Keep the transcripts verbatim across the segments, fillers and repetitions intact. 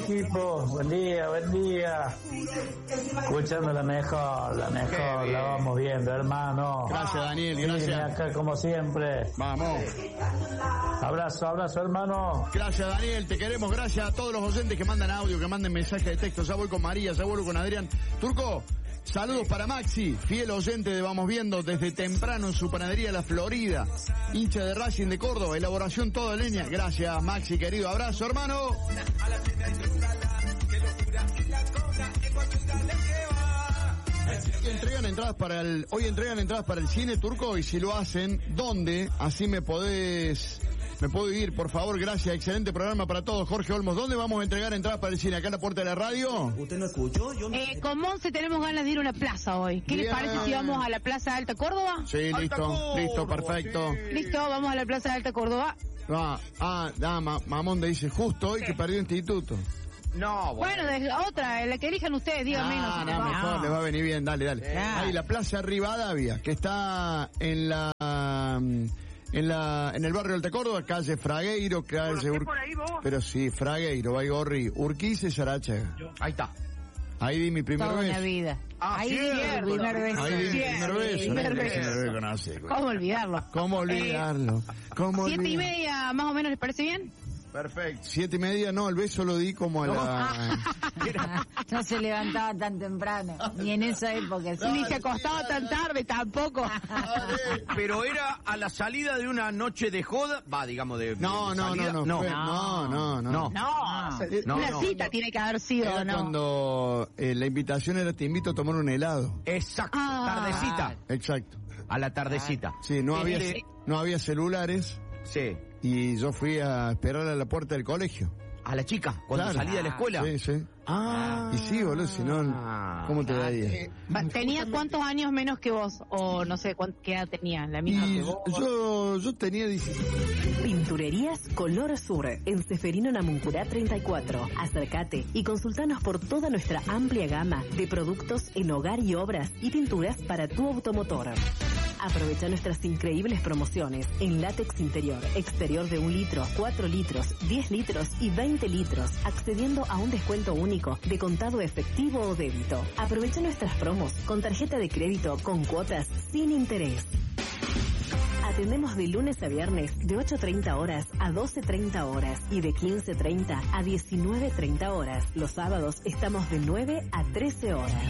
equipo, buen día, buen día. Escuchando la mejor, la mejor, la vamos viendo, hermano. Gracias, Daniel, gracias. Viene acá como siempre. Vamos. Abrazo, abrazo, hermano. Gracias, Daniel, te queremos. Gracias a todos los oyentes que mandan audio, que manden mensajes de texto. Ya voy con María, ya vuelvo con Adrián. Turco, saludos para Maxi, fiel oyente de Vamos Viendo desde temprano en su panadería La Florida. Hincha de Racing de Córdoba, elaboración toda leña. Gracias, Maxi, querido. Abrazo, hermano. Entregan entradas para el, hoy entregan entradas para el cine, Turco, y si lo hacen, ¿dónde? Así me podés, me puedo ir, por favor, gracias, excelente programa para todos. Jorge Olmos, ¿dónde vamos a entregar entradas para el cine? ¿Acá en la puerta de la radio? ¿Usted no escuchó? Yo no... Eh, con Monse tenemos ganas de ir a una plaza hoy. ¿Qué Bien. les parece si vamos a la Plaza Alta Córdoba? Sí, listo, Córdoba, listo, perfecto. sí. Listo, vamos a la Plaza Alta Córdoba. Ah, ah, ah ma, Mamón te dice, justo hoy que perdió instituto. No, Bueno, de la que elijan ustedes, díganme. Ah, no, sé no, qué mejor, va. le va a venir bien, dale, dale. Claro. Ahí, la Plaza Rivadavia, que está en la... En la, en el barrio Alta Córdoba, calle Fragueiro, calle Ur... por ahí vos? Pero sí, Fragueiro, Baigorri, Urquiza y Sarachaga. ahí está. Ahí di mi primer Toda beso. una vida. Ah, Ahí di cierto. mi primer beso. Ahí di mi Cierto, primer beso. primer ¿no? beso. No lo conoce, güey. ¿Cómo olvidarlo? ¿Cómo olvidarlo? ¿Cómo Siete y olvidarlo? media, más o menos, ¿les parece bien? Perfecto. Siete y media, no, el beso lo di como a la... No se levantaba tan temprano, ni en esa época. ¿Sí? Ni se acostaba tan tarde tampoco. Pero era a la salida de una noche de joda, va, digamos, de... No, de no, salida. no, no, fue- no, no, no. No. No, No, una no. cita tiene que haber sido, Era ¿no? cuando eh, la invitación era te invito a tomar un helado. Exacto, Ah. tardecita. Exacto. A la tardecita. Sí, no había, Este- no había celulares Sí. y yo fui a esperar a la puerta del colegio. A la chica, cuando Claro. salía de la escuela. Sí, sí. Ah. Y sí, boludo, si no, ¿cómo te Ah, daría? Va, ¿Tenía cuántos años menos que vos? O no sé cuánto, qué edad tenía, la misma Y que vos. yo, yo tenía dieciséis. Pinturerías Color Sur, en Ceferino Namuncurá treinta y cuatro. Acércate y consultanos por toda nuestra amplia gama de productos en hogar y obras y pinturas para tu automotor. Aprovecha nuestras increíbles promociones en látex interior, exterior de un litro, cuatro litros, diez litros y veinte litros, accediendo a un descuento único de contado efectivo o débito. Aprovecha nuestras promos con tarjeta de crédito con cuotas sin interés. Atendemos de lunes a viernes de ocho treinta horas a doce treinta horas y de quince treinta a diecinueve treinta horas. Los sábados estamos de nueve a trece horas.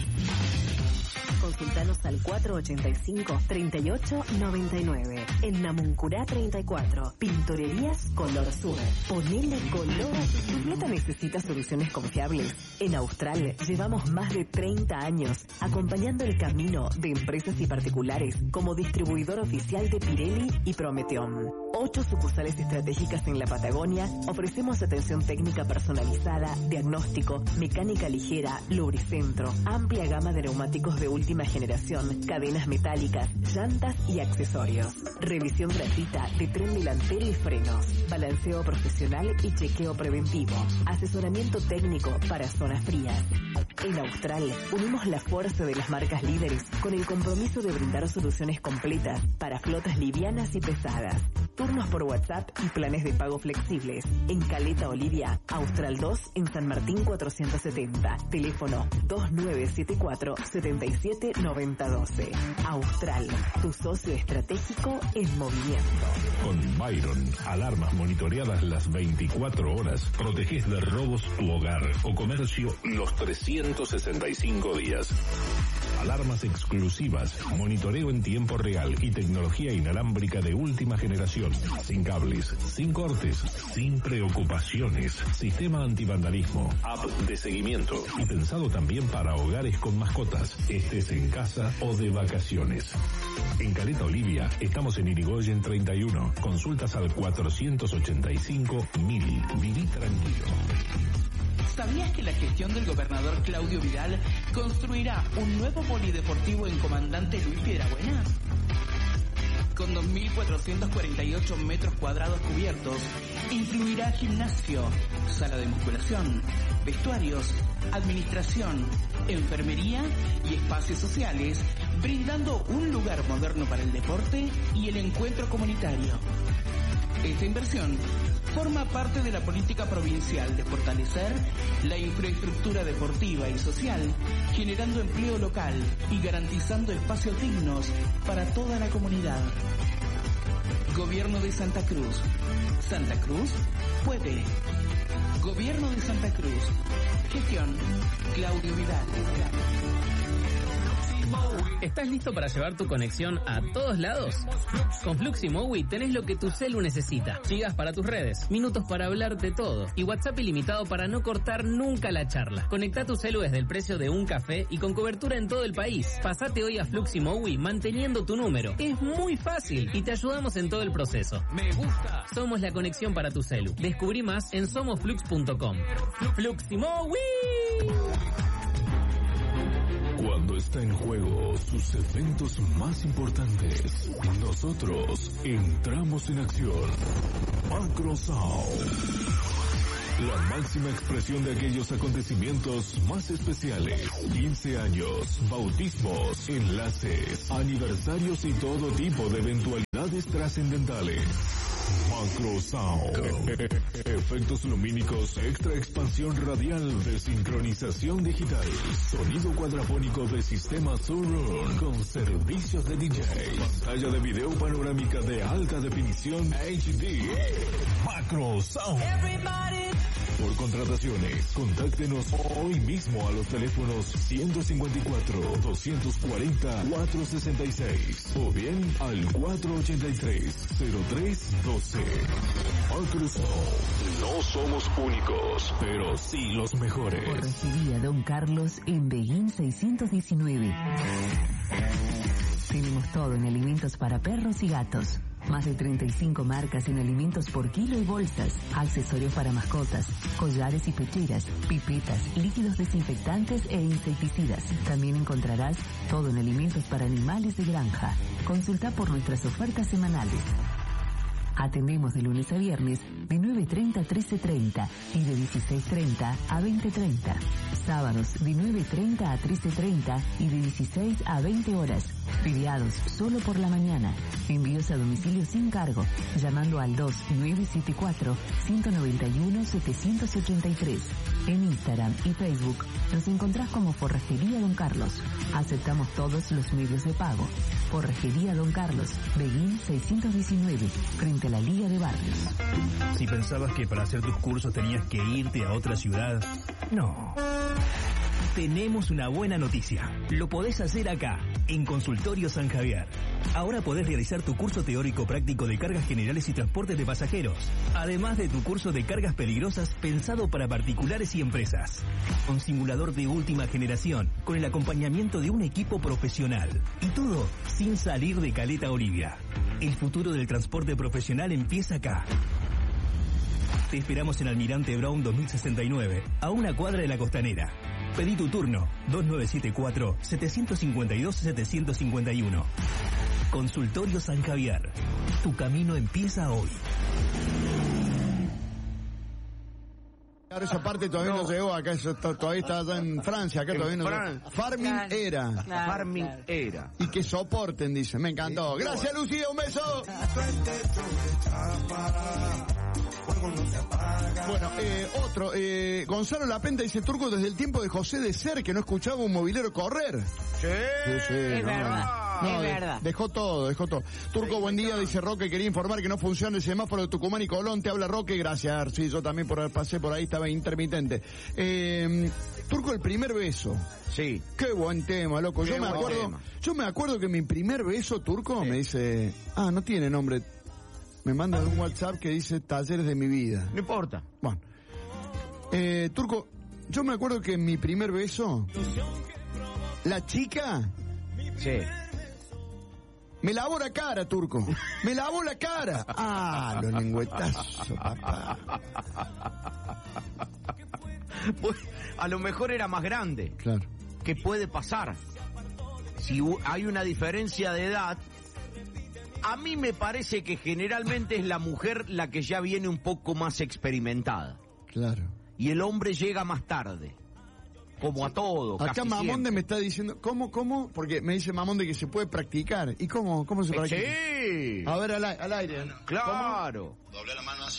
Consultanos al cuatro ochenta y cinco, treinta y ocho noventa y nueve. En Namuncurá treinta y cuatro. Pinturerías Color Sur. Ponele color a tu bicicleta. Necesita soluciones confiables. En Austral llevamos más de treinta años acompañando el camino de empresas y particulares como distribuidor oficial de Pirelli y Prometeon. Ocho sucursales estratégicas en la Patagonia. Ofrecemos atención técnica personalizada, diagnóstico, mecánica ligera, lubricentro, amplia gama de neumáticos de última generación, cadenas metálicas, llantas y accesorios. Revisión gratuita de tren delantero y frenos, balanceo profesional y chequeo preventivo, asesoramiento técnico para zonas frías. En Austral unimos la fuerza de las marcas líderes con el compromiso de brindar soluciones completas para flotas livianas y pesadas. Turnos por WhatsApp y planes de pago flexibles. En Caleta Olivia, Austral dos en San Martín cuatrocientos setenta. Teléfono dos nueve siete cuatro, siete siete nueve cero uno dos. Austral, tu socio estratégico en movimiento. Con Byron, alarmas monitoreadas las veinticuatro horas, proteges de robos tu hogar o comercio los trescientos sesenta y cinco días. Alarmas exclusivas, monitoreo en tiempo real y tecnología inalámbrica de última generación. Sin cables, sin cortes, sin preocupaciones. Sistema antivandalismo, app de seguimiento y pensado también para hogares con mascotas, estés en casa o de vacaciones. En Caleta Olivia estamos en Irigoyen treinta y uno. Consultas al cuatrocientos ochenta y cinco mil. Viví tranquilo. ¿Sabías que la gestión del gobernador Claudio Vidal construirá un nuevo polideportivo en Comandante Luis Piedrabuena? Con dos mil cuatrocientos cuarenta y ocho metros cuadrados cubiertos, incluirá gimnasio, sala de musculación, vestuarios, administración, enfermería y espacios sociales, brindando un lugar moderno para el deporte y el encuentro comunitario. Esta inversión forma parte de la política provincial de fortalecer la infraestructura deportiva y social, generando empleo local y garantizando espacios dignos para toda la comunidad. Gobierno de Santa Cruz. Santa Cruz puede. Gobierno de Santa Cruz. Gestión Claudio Vidal. ¿Estás listo para llevar tu conexión a todos lados? Con Fluximowi tenés lo que tu celu necesita. Gigas para tus redes, minutos para hablar de todo y WhatsApp ilimitado para no cortar nunca la charla. Conecta tu celu desde el precio de un café y con cobertura en todo el país. Pasate hoy a Fluximowi manteniendo tu número. Es muy fácil y te ayudamos en todo el proceso. Me gusta. Somos la conexión para tu celu. Descubrí más en somos flux punto com. Fluximowi. Cuando está en juego sus eventos más importantes, nosotros entramos en acción. Macrosound. La máxima expresión de aquellos acontecimientos más especiales. quince años, bautismos, enlaces, aniversarios y todo tipo de eventualidades trascendentales. Macrosound. Efectos lumínicos, extra expansión radial de sincronización digital. Sonido cuadrafónico de sistema Surround con servicios de D J. Pantalla de video panorámica de alta definición H D. Macrosound. Por contrataciones, contáctenos hoy mismo a los teléfonos ciento cincuenta y cuatro, doscientos cuarenta, cuatrocientos sesenta y seis o bien al cuatrocientos ochenta y tres, cero tres doce. Microsoft. No somos únicos, pero sí los mejores. Corregiría Don Carlos en Beguín seiscientos diecinueve. Tenemos todo en alimentos para perros y gatos. Más de treinta y cinco marcas en alimentos por kilo y bolsas, accesorios para mascotas, collares y pecheras, pipetas, líquidos desinfectantes e insecticidas. También encontrarás todo en alimentos para animales de granja. Consulta por nuestras ofertas semanales. Atendemos de lunes a viernes de nueve treinta a trece treinta y de dieciséis treinta a veinte treinta. Sábados de nueve treinta a trece treinta y de dieciséis a veinte horas. Feriados solo por la mañana. Envíos a domicilio sin cargo, llamando al dos nueve siete cuatro, uno nueve uno, siete ocho tres. En Instagram y Facebook nos encontrás como Forrajería Don Carlos. Aceptamos todos los medios de pago. Forrajería Don Carlos, Beguín seiscientos diecinueve, frente a la Liga de Barrios. Si pensabas que para hacer tus cursos tenías que irte a otra ciudad, no. Tenemos una buena noticia. Lo podés hacer acá, en Consultorio San Javier. Ahora podés realizar tu curso teórico práctico de cargas generales y transporte de pasajeros, además de tu curso de cargas peligrosas pensado para particulares y empresas. Un simulador de última generación, con el acompañamiento de un equipo profesional. Y todo sin salir de Caleta Olivia. El futuro del transporte profesional empieza acá. Te esperamos en Almirante Brown dos mil sesenta y nueve, a una cuadra de la Costanera. Pedí tu turno, dos nueve siete cuatro, siete cinco dos, siete cinco uno. Consultorio San Javier. Tu camino empieza hoy. Claro, esa parte todavía no, no llegó, acá eso, todavía está allá en Francia, acá en todavía no Fran... llegó. Farming claro, era. Claro, Farming claro. era. Y que soporten, dice, me encantó. Sí, gracias, bueno. Lucía, un beso. Bueno, eh, otro, eh, Gonzalo Lapenta dice, Turco, desde el tiempo de José de Ser, que no escuchaba un movilero correr. Sí, sí, sí es no, verdad. No, es de, verdad. Dejó todo, dejó todo. Turco, sí, buen día, dice Roque, quería informar que no funciona el semáforo de Tucumán y Colón. Te habla Roque, gracias. Sí, yo también por, pasé por ahí, estaba intermitente. Eh, Turco, el primer beso. Sí. Qué buen tema, loco. Qué yo me acuerdo, tema. yo me acuerdo que mi primer beso, Turco, sí. me dice, ah, no tiene nombre. Me manda un WhatsApp que dice Talleres de mi vida. No importa. Bueno. Eh, Turco, yo me acuerdo que en mi primer beso, la chica... Sí. Me lavó la cara, Turco. Me lavó la cara. Ah, los lengüetazos, papá. Pues, a lo mejor era más grande. Claro. ¿Qué puede pasar? Si hay una diferencia de edad, a mí me parece que generalmente es la mujer la que ya viene un poco más experimentada. Claro. Y el hombre llega más tarde. Como a todo. Acá casi Mamonde siempre. me está diciendo, ¿cómo, cómo? Porque me dice Mamonde que se puede practicar. ¿Y cómo? ¿Cómo se practica? Sí. A ver, al, al aire. Claro. ¿Cómo? Doble la mano así.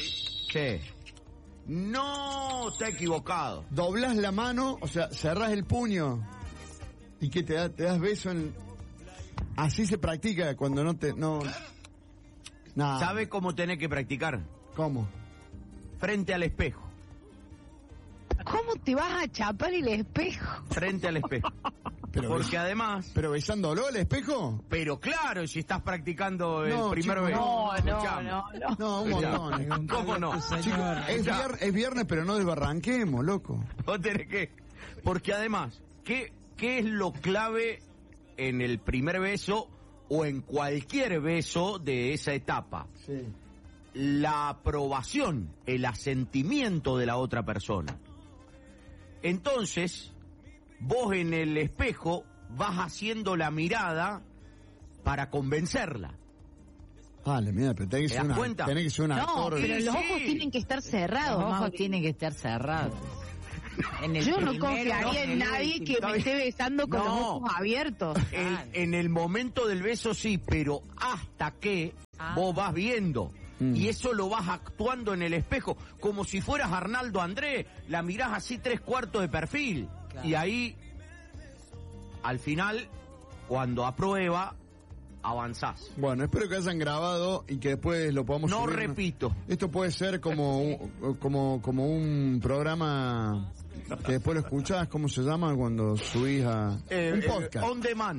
Sí. No, está equivocado. Doblás la mano, o sea, cerrás el puño. ¿Y qué te, da, te das beso en...? Así se practica cuando no te... no. Nada. ¿Sabe cómo tenés que practicar? ¿Cómo? Frente al espejo. ¿Cómo te vas a chapar el espejo? Frente al espejo. Pero Porque bes- además... ¿Pero besándolo al espejo? Pero claro, si estás practicando el No, primer chico, beso. No, no, Escuchame. no, no. No, un montón. ¿Cómo no? Chicos, es, vier- es viernes, pero no desbarranquemos, loco. Vos tenés que... Porque además, ¿qué, ¿qué es lo clave en el primer beso o en cualquier beso de esa etapa? Sí. La aprobación, el asentimiento de la otra persona. Entonces, vos en el espejo vas haciendo la mirada para convencerla. Vale, mira, pero tenés que ¿Te ser das una, cuenta? tenés que ser un No, actor. pero los Sí. ojos tienen que estar cerrados. Los ojos Mauri. tienen que estar cerrados. En el Yo no primero, confiaría en en el nadie último. que Está me bien. esté besando con No. los ojos abiertos. El- en el momento del beso sí, pero hasta que Ah. vos vas viendo. Mm. Y eso lo vas actuando en el espejo, como si fueras Arnaldo André, la mirás así tres cuartos de perfil. Claro. Y ahí, al final, cuando aprueba, avanzás. Bueno, espero que hayan grabado y que después lo podamos No subir. repito. Esto puede ser como, un- como, como un programa que después lo escuchás, ¿cómo se llama? Cuando subís a... Eh, un eh, podcast. on demand.